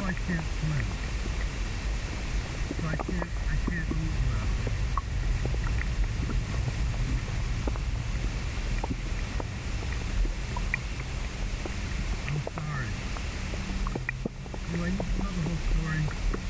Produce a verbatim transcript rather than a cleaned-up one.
I can't swim. So I can't, I can't eat well. I'm sorry. Do I need to tell the whole story?